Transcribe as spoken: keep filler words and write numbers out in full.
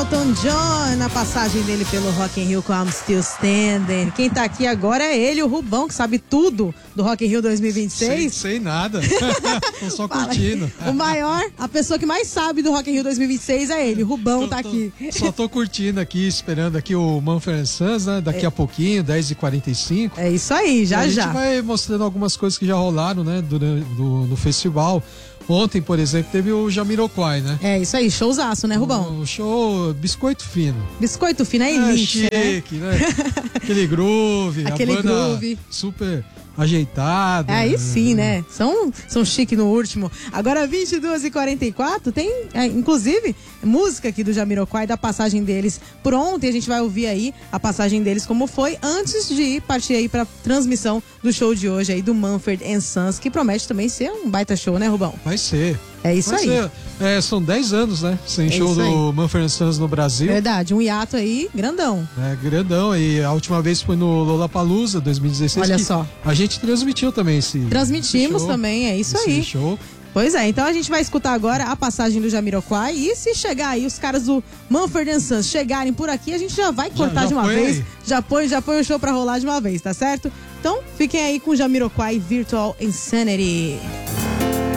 Elton John, na passagem dele pelo Rock in Rio com I'm Still Standing. Quem tá aqui agora é ele, o Rubão, que sabe tudo do Rock in Rio dois mil e vinte e seis. Sei, sei nada, tô só Fala curtindo. Aí. O maior, a pessoa que mais sabe do Rock in Rio dois mil e vinte e seis é ele, o Rubão. Tô, tá tô, aqui. Só tô curtindo aqui, esperando aqui o Mumford and Sons, né? Daqui é. a pouquinho, dez e quarenta e cinco. É isso aí, já e a já. A gente vai mostrando algumas coisas que já rolaram, né? Do, do, no festival. Ontem, por exemplo, teve o Jamiroquai, né? É isso aí, showzaço, né, Rubão? O show Biscoito Fino. Biscoito Fino é elite, é chique, né? né? Aquele groove, Aquele a banda groove. super ajeitada. Aí sim, né? São, são chique no último. Agora, vinte e duas e quarenta e quatro, tem, é, inclusive, música aqui do Jamiroquai, da passagem deles por ontem. A gente vai ouvir aí a passagem deles como foi, antes de ir partir aí pra transmissão do show de hoje aí do Mumford and Sons, que promete também ser um baita show, né, Rubão? Vai ser. É isso vai aí. Ser. É, são dez anos, né? Sem é show do Mumford and Sons no Brasil. Verdade, um hiato aí grandão. É, grandão. E a última vez foi no Lollapalooza dois mil e dezesseis. Olha só. A gente transmitiu também esse Transmitimos esse show, também, é isso esse aí. Show. Pois é, então a gente vai escutar agora a passagem do Jamiroquai. E se chegar aí os caras do Mumford and Sons chegarem por aqui, a gente já vai cortar já, já de uma vez. Aí. Já põe, já põe o show pra rolar de uma vez, tá certo? Então fiquem aí com o Jamiroquai Virtual Insanity.